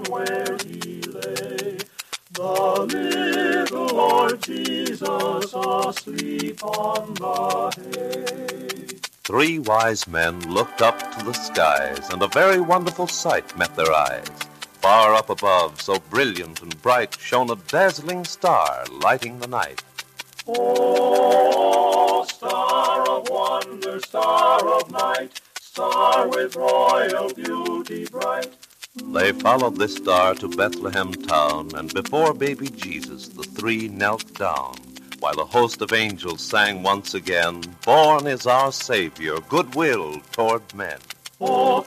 where he lay. The little Lord Jesus asleep on the hay. 3 wise men looked up to the skies, and a very wonderful sight met their eyes. Far up above, so brilliant and bright, shone a dazzling star lighting the night. Oh, star of wonder, star of night, star with royal beauty bright. They followed this star to Bethlehem town, and before baby Jesus the 3 knelt down, while a host of angels sang once again, "Born is our Savior, goodwill toward men." Oh,